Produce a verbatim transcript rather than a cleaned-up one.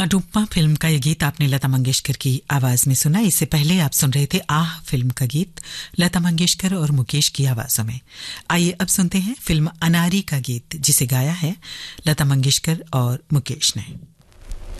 Anupama film का ये गीत आपने लता मंगेशकर की आवाज में सुना। इससे पहले आप सुन रहे थे आह फिल्म का गीत लता मंगेशकर और मुकेश की आवाजों में। आइए अब सुनते हैं फिल्म अनारी का गीत, जिसे गाया है लता मंगेशकर और मुकेश ने।